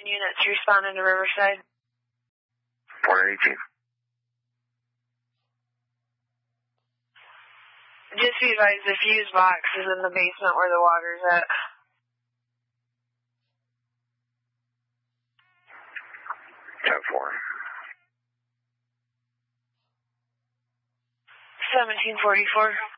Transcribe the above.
units responding to Riverside. 418. Just be advised, the fuse box is in the basement where the water's at. 10-4. 1744.